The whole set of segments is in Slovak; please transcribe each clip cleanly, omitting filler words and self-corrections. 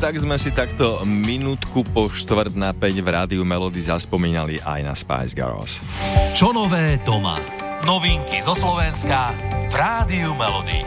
tak sme si takto minútku po 4:45 v rádiu Melody zaspomínali aj na Spice Girls. Čo nové doma? Novinky zo Slovenska v rádiu Melody.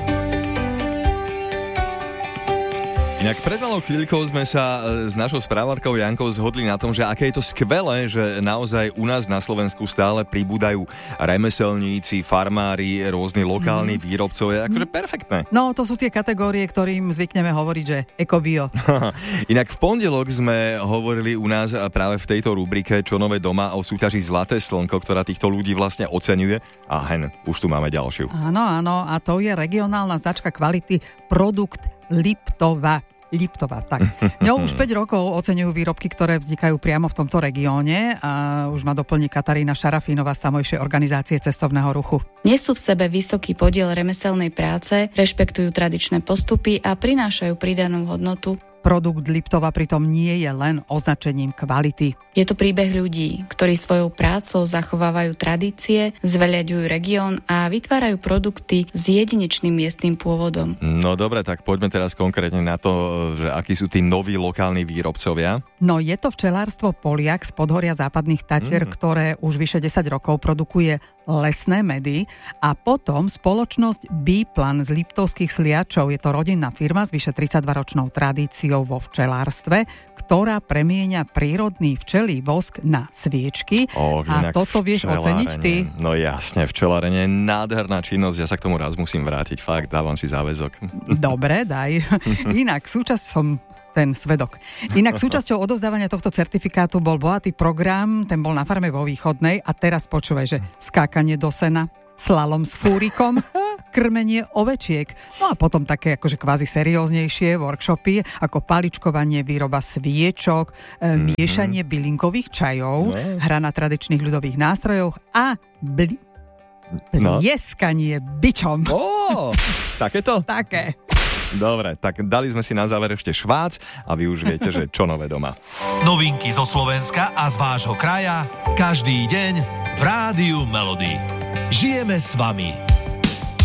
Inak pred malou chvíľkou sme sa s našou správárkou Jankou zhodli na tom, že aké je to skvelé, že naozaj u nás na Slovensku stále pribúdajú remeselníci, farmári, rôzni lokálni výrobcovia. Akože perfektné. No, to sú tie kategórie, ktorým zvykneme hovoriť, že ekobio. Inak v pondelok sme hovorili u nás práve v tejto rubrike Čo nové doma o súťaži Zlaté slnko, ktorá týchto ľudí vlastne oceňuje. A hen, už tu máme ďalšiu. Áno, a to je regionálna značka kvality Produkt Liptova, tak. Ňou už 5 rokov oceňujú výrobky, ktoré vznikajú priamo v tomto regióne a už ma doplní Katarína Šarafínová z tamojšej organizácie cestovného ruchu. Nesú v sebe vysoký podiel remeselnej práce, rešpektujú tradičné postupy a prinášajú pridanú hodnotu. Produkt Liptova pritom nie je len označením kvality. Je to príbeh ľudí, ktorí svojou prácou zachovávajú tradície, zveľaďujú región a vytvárajú produkty s jedinečným miestnym pôvodom. No dobre, tak poďme teraz konkrétne na to, že akí sú tí noví lokálni výrobcovia. No je to včelárstvo Poliak z podhoria Západných Tatier, ktoré už vyše 10 rokov produkuje lesné medy a potom spoločnosť Biplan z Liptovských Sliačov. Je to rodinná firma s vyše 32-ročnou tradíciou vo včelárstve, ktorá premieňa prírodný včelí vosk na sviečky. A toto vieš oceniť ty? No jasne, včelárenie je nádherná činnosť, ja sa k tomu raz musím vrátiť, fakt, dávam si záväzok. Dobre, daj. Inak som ten svedok. Inak súčasťou odovzdávania tohto certifikátu bol bohatý program, ten bol na farme vo Východnej a teraz počúvaj, že skákanie do sena, slalom s fúrikom, krmenie ovečiek. No a potom také akože kvázi serióznejšie workshopy, ako paličkovanie, výroba sviečok, miešanie bylinkových čajov, hra na tradičných ľudových nástrojoch a blieskanie bičom. Takéto? Také. Dobre, tak dali sme si na záver ešte švác a vy už viete, že čo nové doma. Novinky zo Slovenska a z vášho kraja každý deň v rádiu Melody. Žijeme s vami.